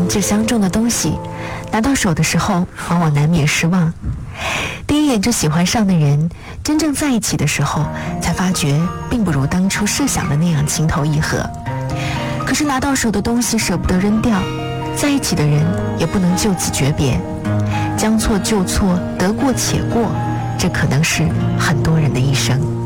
最相中的东西，拿到手的时候往往难免失望。第一眼就喜欢上的人，真正在一起的时候才发觉并不如当初设想的那样情投意合。可是拿到手的东西舍不得扔掉，在一起的人也不能就此诀别，将错就错，得过且过，这可能是很多人的一生。